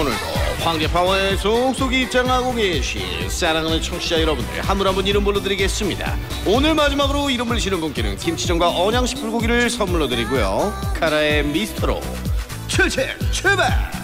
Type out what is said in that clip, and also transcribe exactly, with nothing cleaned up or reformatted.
오늘도 황제파워에 속속이 입장하고 계신 사랑하는 청취자 여러분들 한 분 한 분 이름 불러드리겠습니다. 오늘 마지막으로 이름 불리시는 분께는 김치전과 언양식 불고기를 선물로 드리고요. 카라의 미스터로 출첵 출발!